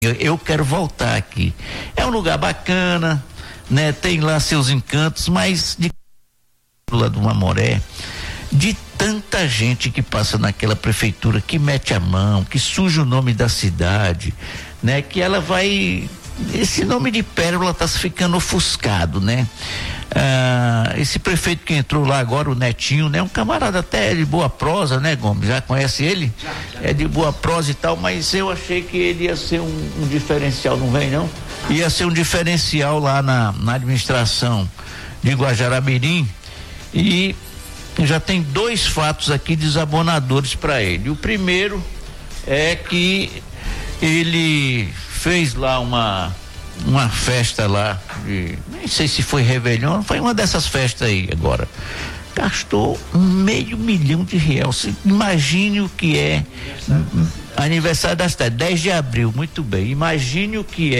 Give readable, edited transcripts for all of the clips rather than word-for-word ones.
eu quero voltar aqui. É um lugar bacana, né? Tem lá seus encantos, mas de lá do Mamoré, de tanta gente que passa naquela prefeitura, que mete a mão, que suja o nome da cidade, né? Que ela vai, esse nome de Pérola tá ficando ofuscado, né? Esse prefeito que entrou lá agora, o Netinho, né? Um camarada até de boa prosa, né, Gomes? Já conhece ele? Já. É de boa prosa e tal, mas eu achei que ele ia ser um diferencial, não vem não? Ia ser um diferencial lá na administração de Guajará-Mirim, e já tem 2 fatos aqui desabonadores para ele. O primeiro é que ele fez lá uma festa lá, nem sei se foi Réveillon, foi uma dessas festas aí agora. Gastou R$500 milhão. Imagine o que é aniversário da cidade, 10 de abril, muito bem. Imagine o que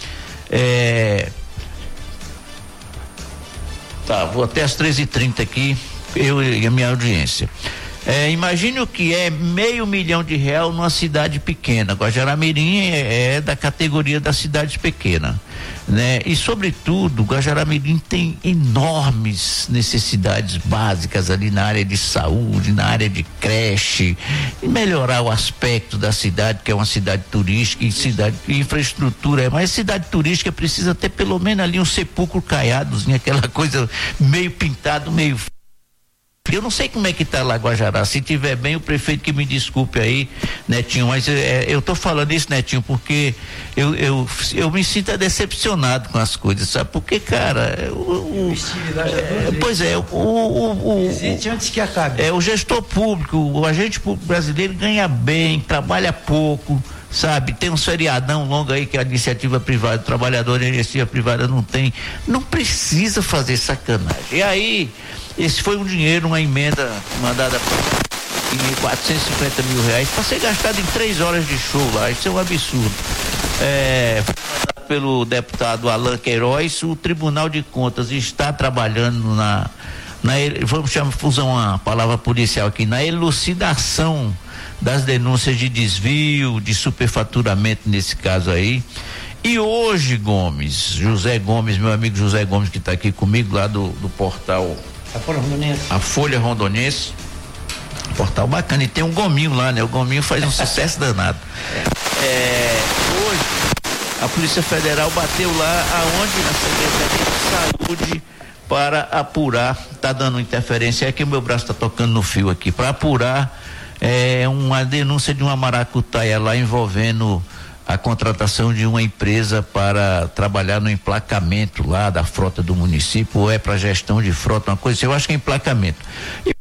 tá, vou até às 13h30 aqui, eu e a minha audiência. Imagine o que é R$500 milhão numa cidade pequena. Guajará-Mirim é da categoria das cidades pequenas, né? E sobretudo, Guajará-Mirim tem enormes necessidades básicas ali na área de saúde, na área de creche, e melhorar o aspecto da cidade, que é uma cidade turística, e infraestrutura, mas cidade turística precisa ter pelo menos ali um sepulcro caiadozinho, aquela coisa meio pintado, meio. Eu não sei como é que tá lá Guajará, se tiver bem, o prefeito que me desculpe aí, Netinho, mas eu tô falando isso, Netinho, porque eu me sinto decepcionado com as coisas, sabe? Porque, cara, pois é, existe antes que acabe. O gestor público, o agente público brasileiro ganha bem, trabalha pouco, sabe? Tem um feriadão longo aí que a iniciativa privada, o trabalhador de iniciativa privada não tem, não precisa fazer sacanagem. E aí, esse foi um dinheiro, uma emenda mandada em R$450 mil para ser gastado em 3 horas de show lá. Isso é um absurdo. Foi mandado pelo deputado Alain Queiroz. O Tribunal de Contas está trabalhando vamos usar uma palavra policial aqui, na elucidação das denúncias de desvio, de superfaturamento nesse caso aí. E hoje, José Gomes, meu amigo José Gomes, que está aqui comigo lá do portal A Folha Rondonense, portal bacana, e tem um gominho lá, né? O gominho faz um sucesso danado. Hoje a Polícia Federal bateu lá aonde? Na Secretaria de Saúde, para apurar, tá dando interferência, é que o meu braço tá tocando no fio aqui, para apurar uma denúncia de uma maracutaia lá envolvendo a contratação de uma empresa para trabalhar no emplacamento lá da frota do município, ou para gestão de frota, uma coisa assim, eu acho que é emplacamento. E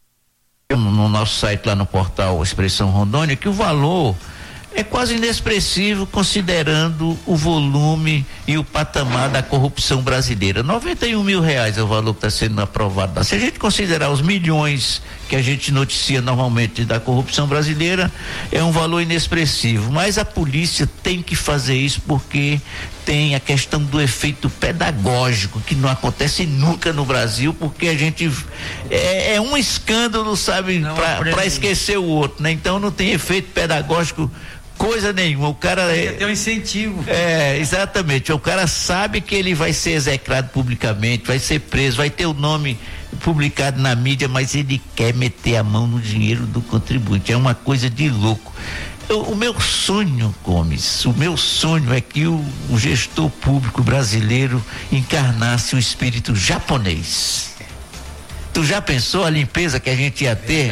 no nosso site lá no portal Expressão Rondônia, que o valor é quase inexpressivo considerando o volume e o patamar da corrupção brasileira. R$91 mil é o valor que está sendo aprovado. Se a gente considerar os milhões que a gente noticia normalmente da corrupção brasileira, é um valor inexpressivo. Mas a polícia tem que fazer isso porque tem a questão do efeito pedagógico, que não acontece nunca no Brasil, porque a gente é um escândalo, sabe, para esquecer o outro, né? Então não tem efeito pedagógico coisa nenhuma. O cara tem um incentivo. Exatamente. O cara sabe que ele vai ser execrado publicamente, vai ser preso, vai ter o nome publicado na mídia, mas ele quer meter a mão no dinheiro do contribuinte. É uma coisa de louco. O meu sonho, Gomes, é que o gestor público brasileiro encarnasse o espírito japonês. Tu já pensou a limpeza que a gente ia ter?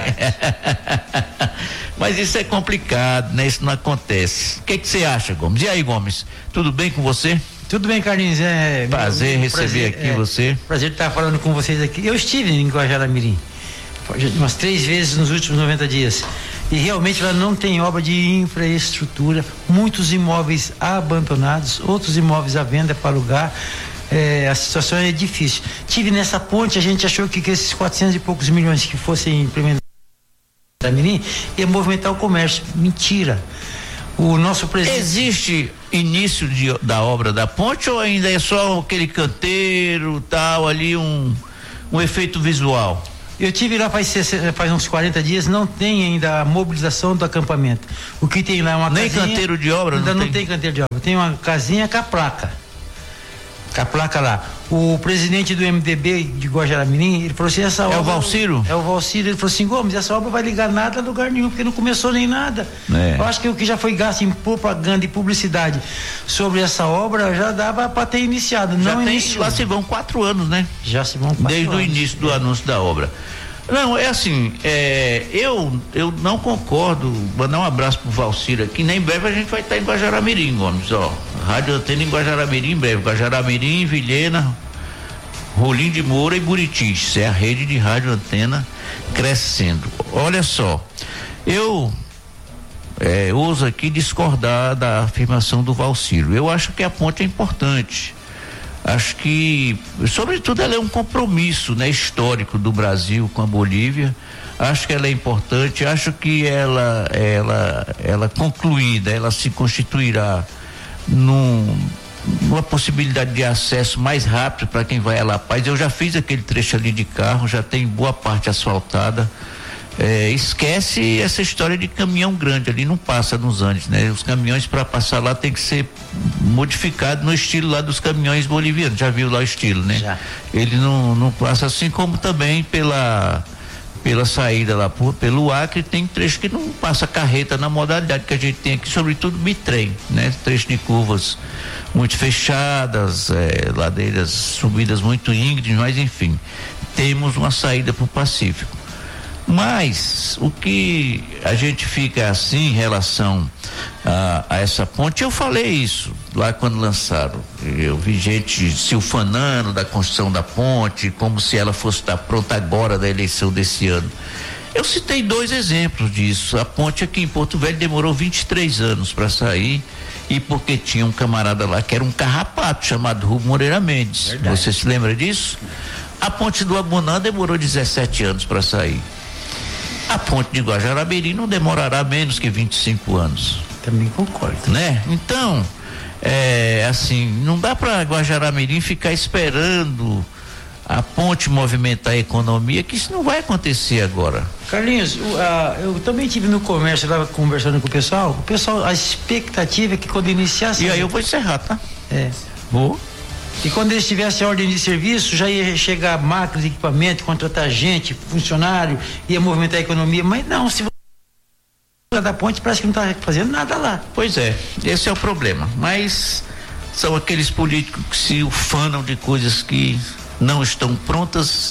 Mas isso é complicado, né? Isso não acontece. O que você acha, Gomes? E aí, Gomes, tudo bem com você? Tudo bem, Carlinhos. Prazer receber aqui você. Prazer estar falando com vocês aqui. Eu estive em Guajará-Mirim umas 3 vezes nos últimos 90 dias. E realmente ela não tem obra de infraestrutura, muitos imóveis abandonados, outros imóveis à venda para alugar. A situação é difícil. Tive nessa ponte, a gente achou que esses 400 e poucos milhões que fossem implementados ia movimentar o comércio. Mentira. O nosso presidente. Existe início da obra da ponte ou ainda é só aquele canteiro, tal, ali um efeito visual? Eu tive lá faz uns 40 dias, não tem ainda a mobilização do acampamento. O que tem lá é uma nem casinha. Nem canteiro de obra, ainda não tem canteiro de obra. Tem uma casinha com a placa. Com a placa lá. O presidente do MDB de Guajará-Mirim, ele falou assim, essa obra... É o Valciro? É o Valciro. Ele falou assim, Gomes, essa obra vai ligar nada a lugar nenhum, porque não começou nem nada. Eu acho que o que já foi gasto em propaganda e publicidade sobre essa obra já dava para ter iniciado. Já não tem, iniciou. lá se vão 4 anos, né? Já se vão 4 desde anos. o início do anúncio da obra. Não, é assim, eu não concordo, mandar um abraço pro Valciro aqui, nem em breve a gente vai estar em Guajará-Mirim, Gomes, ó, Rádio Antena em Guajará-Mirim em breve, Guajará-Mirim, Vilhena, Rolim de Moura e Buritis, é a rede de Rádio Antena crescendo. Olha só, eu ouso aqui discordar da afirmação do Valciro, eu acho que a ponte é importante. Acho que, sobretudo, ela é um compromisso, né, histórico do Brasil com a Bolívia. Acho que ela é importante. Acho que ela concluída, ela se constituirá numa possibilidade de acesso mais rápido para quem vai a La Paz. Eu já fiz aquele trecho ali de carro, já tem boa parte asfaltada. Esquece essa história de caminhão grande, ali não passa nos Andes, né? Os caminhões para passar lá tem que ser modificado no estilo lá dos caminhões bolivianos, já viu lá o estilo, né? Já. Ele não passa, assim como também pela saída lá pelo Acre, tem trecho que não passa carreta na modalidade que a gente tem aqui, sobretudo bitrem, né? Trecho de curvas muito fechadas, ladeiras, subidas muito íngremes, mas enfim, temos uma saída para o Pacífico. Mas o que a gente fica assim em relação a essa ponte, eu falei isso lá quando lançaram, eu vi gente se ufanando da construção da ponte, como se ela fosse estar pronta agora da eleição desse ano. Eu citei 2 exemplos disso. A ponte aqui em Porto Velho demorou 23 anos para sair, e porque tinha um camarada lá que era um carrapato chamado Rubem Moreira Mendes. Verdade. Você se lembra disso? A ponte do Abunã demorou 17 anos para sair. A ponte de Guajará-Mirim não demorará menos que 25 anos. Também concordo. Né? Então, assim, não dá para Guajará-Mirim ficar esperando a ponte movimentar a economia, que isso não vai acontecer agora. Carlinhos, eu também estive no comércio, lá conversando com o pessoal, a expectativa é que quando iniciasse... E aí eu vou encerrar, tá? Vou. E quando eles tivessem ordem de serviço, já ia chegar máquinas, equipamento, contratar gente, funcionário, ia movimentar a economia, mas não, se você da ponte parece que não está fazendo nada lá. Pois é, esse é o problema, mas são aqueles políticos que se ufanam de coisas que não estão prontas,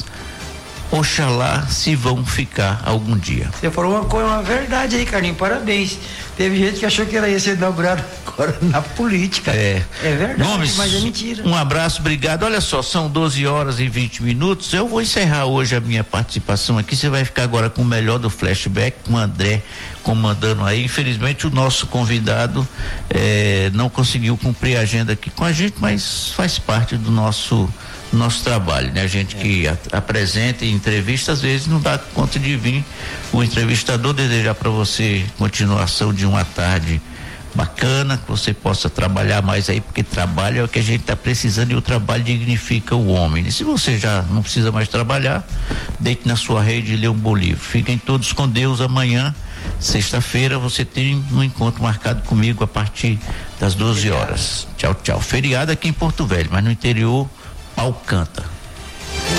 oxalá se vão ficar algum dia. Você falou uma verdade aí, Carlinhos, parabéns. Teve gente que achou que ela ia ser inaugurada agora na política. É verdade, Gomes, mas é mentira. Um abraço, obrigado. Olha só, são 12h20. Eu vou encerrar hoje a minha participação aqui. Você vai ficar agora com o melhor do flashback, com o André comandando aí. Infelizmente o nosso convidado não conseguiu cumprir a agenda aqui com a gente, mas faz parte do nosso trabalho, né? A gente que apresenta e entrevista, às vezes não dá conta de vir o entrevistador. Desejar para você continuação de uma tarde bacana, que você possa trabalhar mais aí, porque trabalho é o que a gente está precisando, e o trabalho dignifica o homem. E se você já não precisa mais trabalhar, deite na sua rede e lê um bom livro. Fiquem todos com Deus. Amanhã, sexta-feira, você tem um encontro marcado comigo a partir das 12 horas. Tchau, tchau. Feriado aqui em Porto Velho, mas no interior pau canta.